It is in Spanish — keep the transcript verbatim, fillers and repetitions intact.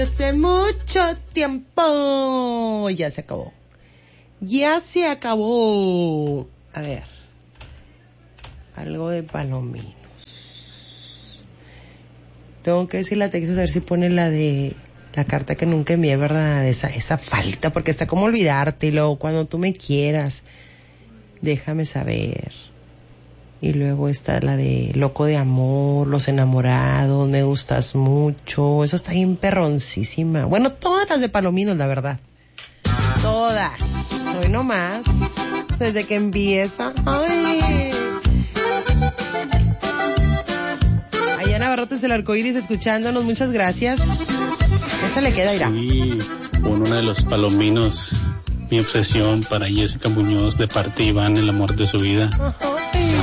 Hace mucho tiempo. Ya se acabó. Ya se acabó. A ver. Algo de Palominos. Tengo que decirle a Texas a ver si pone la de la carta que nunca envié, ¿verdad? Esa, esa falta, porque está como olvidarte y luego cuando tú me quieras, déjame saber. Y luego está la de Loco de Amor, Los Enamorados, Me Gustas Mucho. Esa está bien perroncísima. Bueno, todas las de Palominos, la verdad. Todas. Hoy nomás. Desde que empieza. Ay. Allá Navarrotes el Arcoíris escuchándonos. Muchas gracias. Esa le queda, irá. Sí, con una de los Palominos. Mi obsesión para Jessica Muñoz, de parte Iván, el amor de su vida. Ajá.